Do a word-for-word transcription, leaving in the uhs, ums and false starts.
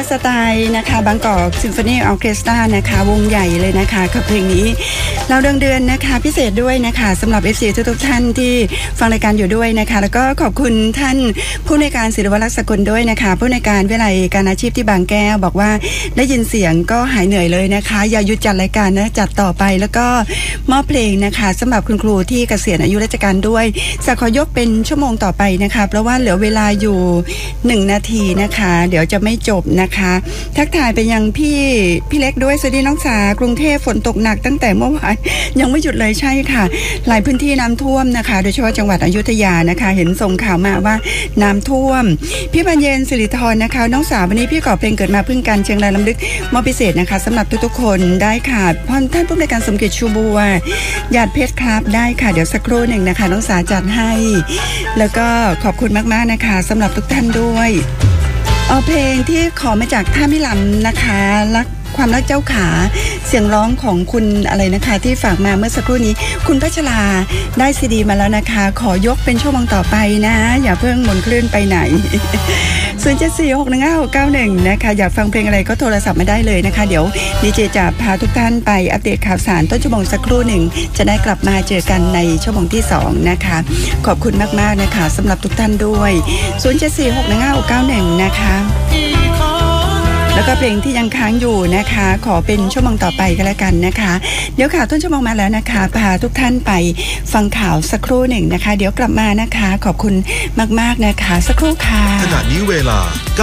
สไตล์นะคะบางกอกซิมโฟนีออร์เคสตรานะคะวงใหญ่เลยนะคะกับเพลงนี้เราเดือนเดือนนะคะพิเศษด้วยนะคะสำหรับ เอฟ ซี ทุกๆท่านที่ฟังรายการอยู่ด้วยนะคะแล้วก็ขอบคุณท่านผู้ในการศิริวัลย์สกุลด้วยนะคะผู้ในการวิทยาลัยการอาชีพที่บางแก้วบอกว่าได้ยินเสียงก็หายเหนื่อยเลยนะคะอย่าหยุดจัดรายการนะจัดต่อไปแล้วก็มอบเพลงนะคะสำหรับคุณครูที่เกษียณอายุราชการด้วยจะขอยกเป็นชั่วโมงต่อไปนะคะเพราะว่าเหลือเวลาอยู่หนึ่งนาทีนะคะเดี๋ยวจะไม่จบนะคะทักทายไปยังพี่พี่เล็กด้วยสวัสดีน้องสากรุงเทพฝนตกหนักตั้งแต่เมื่อวานยังไม่หยุดเลยใช่ค่ะหลายพื้นที่น้ำท่วมนะคะโดยเฉพาะจังหวัดอยุธยานะคะเห็นส่งข่าวมาว่าน้ำท่วมพี่บรรเย็นสิริธรนะคะน้องสาววันนี้พี่ขอเพลงเกิดมาพึ่งกันเชียงรายลำลึกมอบพิเศษนะคะสำหรับทุกๆคนได้ค่ะพ่อท่านผู้ในการสมเกียรติชูบัวญาติเพชรครับได้ค่ะเดี๋ยวสักครู่หนึ่งนะคะน้องสาจัดให้แล้วก็ขอบคุณมากๆนะคะสำหรับทุกท่านด้วยเอาเพลงที่ขอมาจากท่ามิลำนะคะรักความรักเจ้าขาเสียงร้องของคุณอะไรนะคะที่ฝากมาเมื่อสักครู่นี้คุณพัชราได้ซีดีมาแล้วนะคะขอยกเป็นชั่วโมงต่อไปนะอย่าเพิ่งหมุนคลื่นไปไหน ศูนย์ เจ็ด สี่ หก หนึ่ง ห้า หก เก้า หนึ่งนะคะอยากฟังเพลงอะไรก็โทรศัพท์มาได้เลยนะคะเดี๋ยวดีเจจะพาทุกท่านไปอัปเดตข่าวสารต้นชั่วโมงสักครู่หนึ่งจะได้กลับมาเจอกันในชั่วโมงที่สองนะคะขอบคุณมากๆนะคะสำหรับทุกท่านด้วยศูนย์ เจ็ด สี่ หก หนึ่ง ห้า หก เก้า หนึ่งนะคะแล้วก็เพลงที่ยังค้างอยู่นะคะขอเป็นชั่วโมงต่อไปก็แล้วกันนะคะเดี๋ยวข่าวต้นชั่วโมงมาแล้วนะคะพาทุกท่านไปฟังข่าวสักครู่หนึ่งนะคะเดี๋ยวกลับมานะคะขอบคุณมากๆนะคะสักครู่ค่ะขณะนี้เวลา